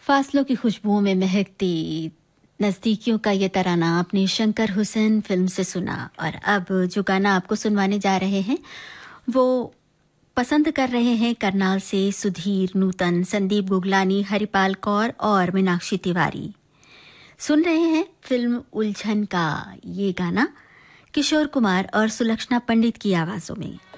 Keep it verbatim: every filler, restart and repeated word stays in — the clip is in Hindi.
फासलों की खुशबुओं में महकती नज़दीकियों का ये तराना आपने शंकर हुसैन फिल्म से सुना। और अब जो गाना आपको सुनवाने जा रहे हैं वो पसंद कर रहे हैं करनाल से सुधीर, नूतन, संदीप गुगलानी, हरिपाल कौर और मीनाक्षी तिवारी। सुन रहे हैं फिल्म उलझन का ये गाना किशोर कुमार और सुलक्षणा पंडित की आवाज़ों में।